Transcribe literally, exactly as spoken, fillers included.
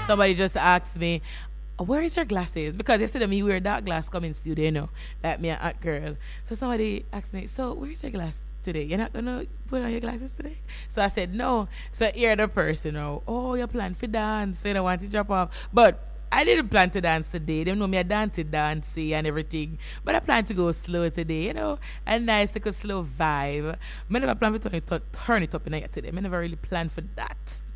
Somebody just asked me, where is your glasses? Because yesterday me wear dark glass coming studio, you know, like me a hot girl. So somebody asked me, so where's your glass today? You're not gonna put on your glasses today? So I said no. So here the person, you know, oh, you plan for dance, you know, want to drop off. But I didn't plan to dance today. They know me a dance dancey and everything. But I plan to go slow today, you know, a nice like a slow vibe. I never plan to turn it up, turn it up in here today. I never really plan for that.